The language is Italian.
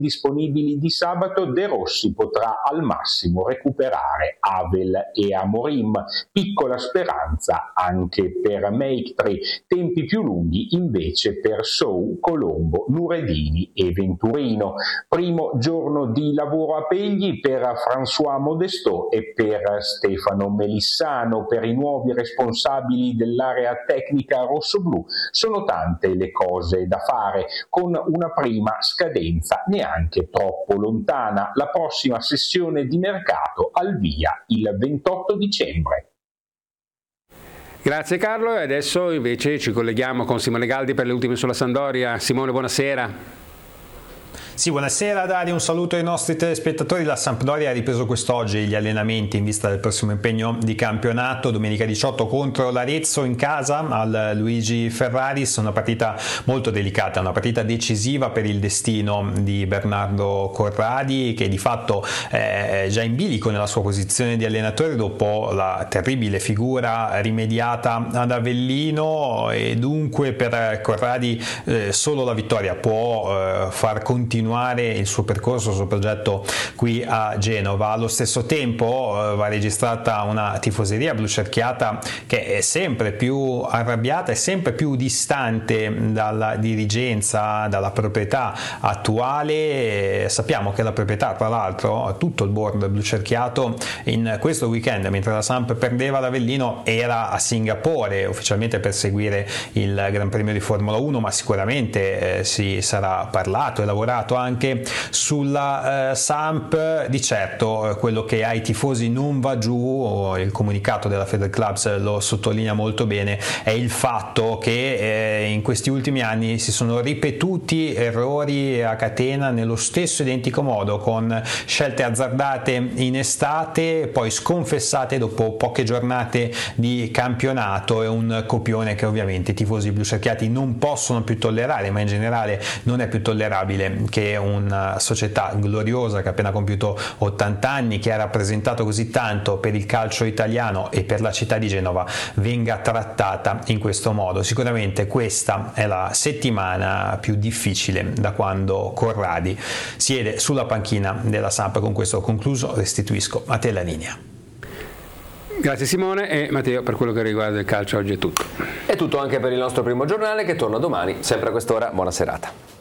disponibili di sabato, De Rossi potrà al massimo recuperare Havel e Amorim. Piccola speranza anche per Meiktri, tempi più lunghi invece per Sou, Colombo, Nuredini e Venturino. Primo giorno di lavoro a Pegli per François Modestot e per Stefano Melissano. Per i nuovi responsabili dell'area tecnica rossoblù sono tante le cose da fare, con una prima scadenza neanche troppo lontana. La prossima sessione di mercato al via il 28 dicembre. Grazie Carlo, e adesso invece ci colleghiamo con Simone Galdi per le ultime sulla Sampdoria. Simone, buonasera. Sì, buonasera Dario, un saluto ai nostri telespettatori. La Sampdoria ha ripreso quest'oggi gli allenamenti in vista del prossimo impegno di campionato, domenica 18 contro l'Arezzo in casa al Luigi Ferraris, una partita molto delicata, una partita decisiva per il destino di Bernardo Corradi, che di fatto è già in bilico nella sua posizione di allenatore dopo la terribile figura rimediata ad Avellino, e dunque per Corradi solo la vittoria può far continuare il suo percorso, il suo progetto qui a Genova. Allo stesso tempo va registrata una tifoseria blucerchiata che è sempre più arrabbiata e sempre più distante dalla dirigenza, dalla proprietà attuale. Sappiamo che la proprietà, tra l'altro, tutto il board blucerchiato in questo weekend, mentre la Samp perdeva l'Avellino, era a Singapore ufficialmente per seguire il Gran Premio di Formula 1, ma sicuramente si sarà parlato e lavorato anche sulla Samp. Di certo quello che ai tifosi non va giù, il comunicato della Feder Clubs lo sottolinea molto bene, è il fatto che in questi ultimi anni si sono ripetuti errori a catena nello stesso identico modo, con scelte azzardate in estate poi sconfessate dopo poche giornate di campionato. È un copione che ovviamente i tifosi blucerchiati non possono più tollerare, ma in generale non è più tollerabile che una società gloriosa che ha appena compiuto 80 anni, che ha rappresentato così tanto per il calcio italiano e per la città di Genova, venga trattata in questo modo. Sicuramente questa è la settimana più difficile da quando Corradi siede sulla panchina della Samp. Con questo ho concluso, restituisco a te la linea. Grazie Simone. E Matteo, per quello che riguarda il calcio oggi è tutto. È tutto anche per il nostro primo giornale, che torna domani sempre a quest'ora. Buona serata.